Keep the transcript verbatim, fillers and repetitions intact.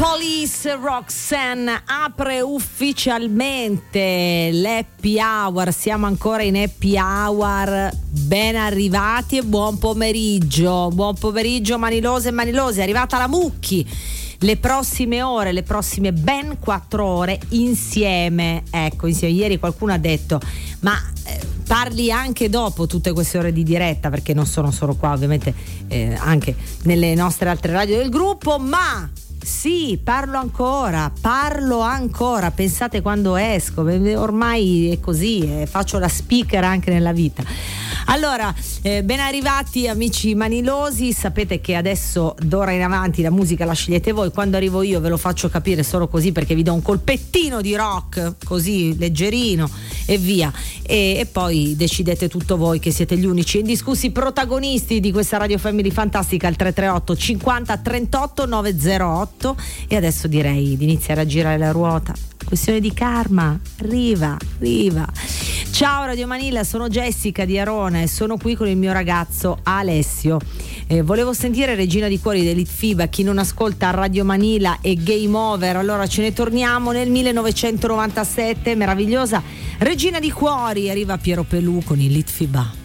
Police, Roxanne apre ufficialmente l'happy hour, siamo ancora in happy hour, ben arrivati e buon pomeriggio, buon pomeriggio manilose e manilose, è arrivata la Mucchi, le prossime ore, le prossime ben quattro ore insieme, ecco insieme, ieri qualcuno ha detto ma eh, parli anche dopo tutte queste ore di diretta, perché non sono solo qua ovviamente, eh, anche nelle nostre altre radio del gruppo, ma sì, parlo ancora, parlo ancora, pensate quando esco, ormai è così, eh, faccio la speaker anche nella vita. Allora, eh, ben arrivati amici manilosi, sapete che adesso d'ora in avanti la musica la scegliete voi, quando arrivo io ve lo faccio capire solo così perché vi do un colpettino di rock, così leggerino e via, e, e poi decidete tutto voi che siete gli unici indiscussi protagonisti di questa Radio Family fantastica al tre tre otto cinquanta trentotto novecentotto. E adesso direi di iniziare a girare la ruota, questione di karma, arriva, arriva. Ciao Radio Manila, sono Jessica di Arona e sono qui con il mio ragazzo Alessio. Eh, volevo sentire Regina di Cuori dei Litfiba, chi non ascolta Radio Manila e Game Over, allora ce ne torniamo nel millenovecentonovantasette, meravigliosa Regina di Cuori, arriva Piero Pelù con il Litfiba.